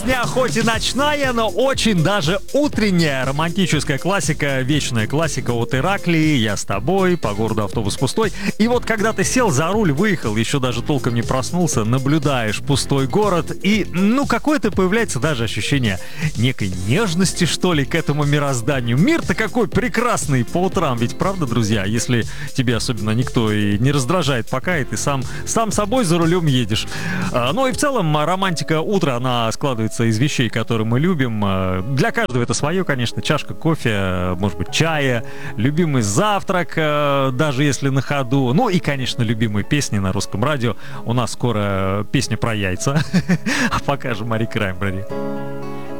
Дня хоть и ночная, но очень даже утренняя романтическая классика, вечная классика от Ираклии, «Я с тобой», «По городу автобус пустой». И вот когда ты сел за руль, выехал, еще даже толком не проснулся, наблюдаешь пустой город, и, какое-то появляется даже ощущение некой нежности, что ли, к этому мирозданию. Мир-то какой прекрасный по утрам, ведь правда, друзья, если тебе особенно никто и не раздражает пока, и ты сам собой за рулем едешь. Ну и в целом романтика утра, она складывается из вещей, которые мы любим. Для каждого это свое, конечно. Чашка кофе, может быть, чая, любимый завтрак, даже если на ходу. Ну и, конечно, любимые песни на русском радио. У нас скоро песня про яйца. А пока же Мари Краймбрери.